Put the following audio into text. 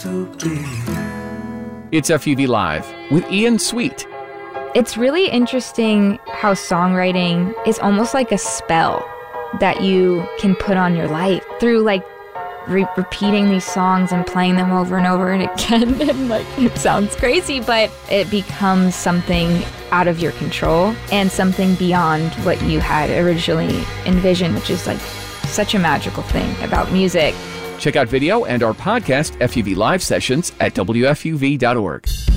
to be. It's FUV Live with Ian Sweet. It's really interesting how songwriting is almost like a spell that you can put on your life through like repeating these songs and playing them over and over and again. And like, it sounds crazy, but it becomes something out of your control and something beyond what you had originally envisioned, which is like such a magical thing about music. Check out video and our podcast FUV Live sessions at WFUV.org.